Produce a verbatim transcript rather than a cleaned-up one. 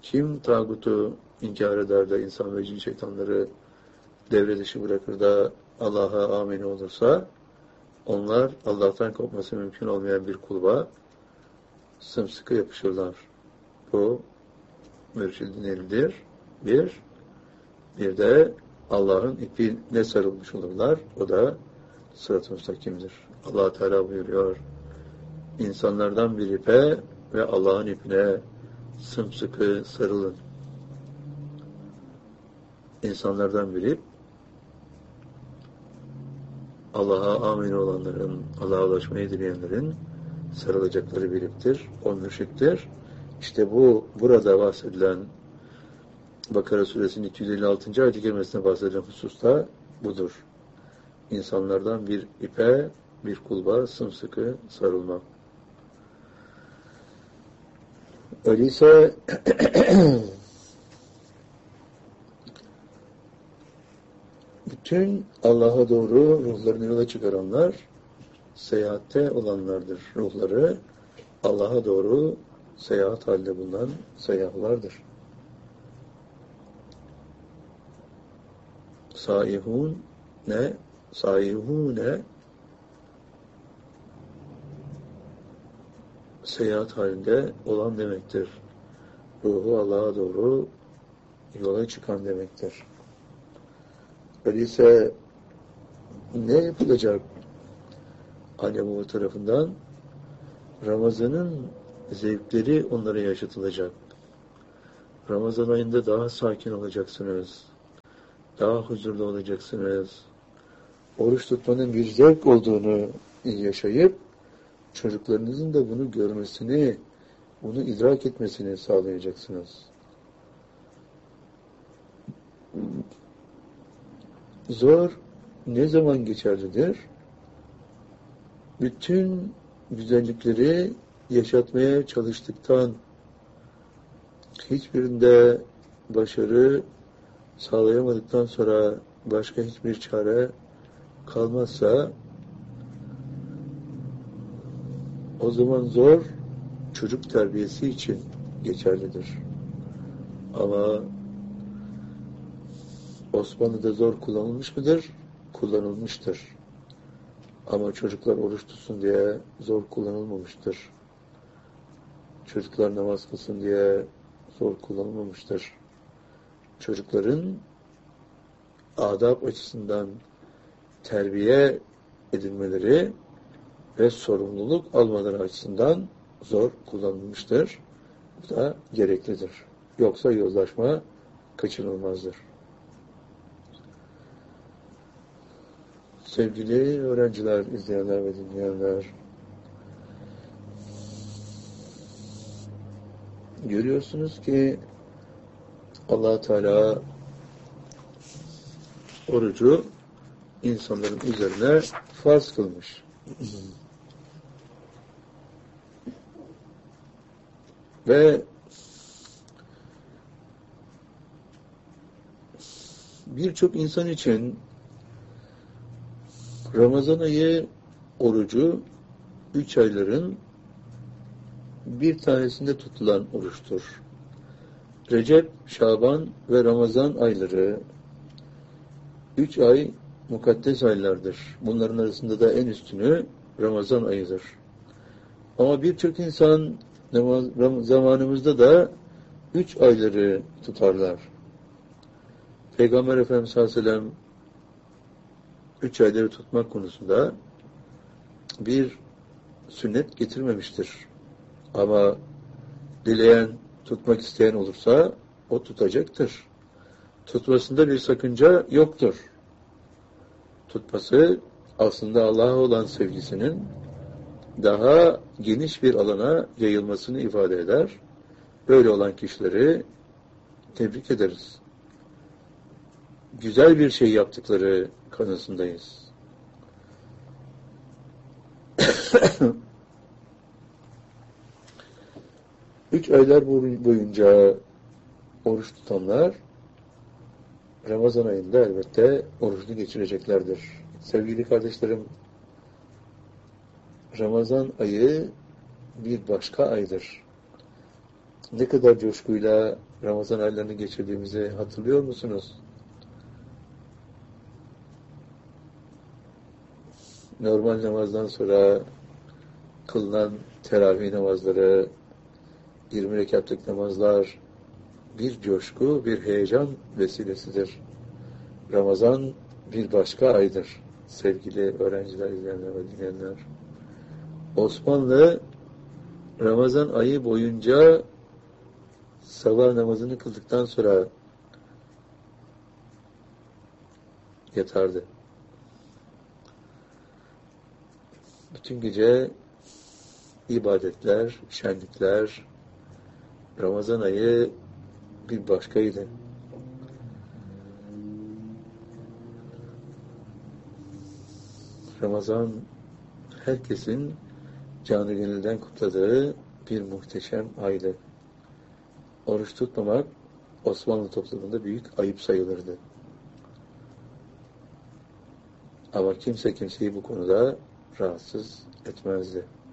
Kim tağutu inkar eder de insan ve cin şeytanları devre dışı bırakır da Allah'a amin olursa, onlar Allah'tan kopması mümkün olmayan bir kulba sımsıkı yapışırlar. Bu mürşidin elidir. Bir, bir de Allah'ın ipine sarılmış olurlar. O da sırat-ı müstakimdir. Allah Teala buyuruyor, İnsanlardan bir ipe ve Allah'ın ipine sımsıkı sarılın. İnsanlardan bir ip, Allah'a amin olanların, Allah'a ulaşmayı dileyenlerin sarılacakları bir iptir. O mürşittir. İşte bu, burada bahsedilen Bakara Suresinin iki yüz elli altıncı ayet-i kerimesinde bahsedilen hususta budur. İnsanlardan bir ipe, bir kulba sımsıkı sarılmak. Öyleyse bütün Allah'a doğru ruhlarını yola çıkaranlar seyahatte olanlardır. Ruhları Allah'a doğru seyahat halinde bulunan seyyahlardır. Saihun ne? Saihune seyahat halinde olan demektir. Ruhu Allah'a doğru yola çıkan demektir. Öyleyse ne yapılacak? Anne baba tarafından Ramazan'ın zevkleri onlara yaşatılacak. Ramazan ayında daha sakin olacaksınız. Daha huzurlu olacaksınız. Oruç tutmanın bir zevk olduğunu yaşayıp çocuklarınızın da bunu görmesini, bunu idrak etmesini sağlayacaksınız. Zor ne zaman geçerlidir? Bütün güzellikleri yaşatmaya çalıştıktan, hiçbirinde başarı sağlayamadıktan sonra başka hiçbir çare kalmazsa, o zaman zor çocuk terbiyesi için geçerlidir. Ama Osmanlı'da zor kullanılmış mıdır? Kullanılmıştır. Ama çocuklar oruç tutsun diye zor kullanılmamıştır. Çocuklar namaz kılsın diye zor kullanılmamıştır. Çocukların adab açısından terbiye edilmeleri ve sorumluluk almaları açısından zor kullanılmıştır. Bu da gereklidir. Yoksa yozlaşma kaçınılmazdır. Sevgili öğrenciler, izleyenler ve dinleyenler, görüyorsunuz ki Allah Teala orucu insanların üzerine farz kılmış. Ve birçok insan için Ramazan ayı orucu üç ayların bir tanesinde tutulan oruçtur. Recep, Şaban ve Ramazan ayları üç ay mukaddes aylardır. Bunların arasında da en üstünü Ramazan ayıdır. Ama birçok insan zamanımızda da üç ayları tutarlar. Peygamber Efendimiz sallallahu aleyhi ve sellem üç ayları tutmak konusunda bir sünnet getirmemiştir. Ama dileyen, tutmak isteyen olursa o tutacaktır. Tutmasında bir sakınca yoktur. Tutması aslında Allah'a olan sevgisinin daha geniş bir alana yayılmasını ifade eder. Böyle olan kişileri tebrik ederiz. Güzel bir şey yaptıkları kanısındayız. Üç aylar boyunca oruç tutanlar Ramazan ayında elbette oruçlu geçireceklerdir. Sevgili kardeşlerim, Ramazan ayı bir başka aydır. Ne kadar coşkuyla Ramazan aylarını geçirdiğimizi hatırlıyor musunuz? Normal namazdan sonra kılınan teravih namazları, yirmi rekatlık namazlar bir coşku, bir heyecan vesilesidir. Ramazan bir başka aydır. Sevgili öğrenciler, izleyenler ve dinleyenler. Osmanlı Ramazan ayı boyunca sabah namazını kıldıktan sonra yatardı. Bütün gece ibadetler, şenlikler, Ramazan ayı bir başkaydı. Ramazan herkesin canı gönülden kutladığı bir muhteşem aydı. Oruç tutmamak Osmanlı toplumunda büyük ayıp sayılırdı. Ama kimse kimseyi bu konuda rahatsız etmezdi.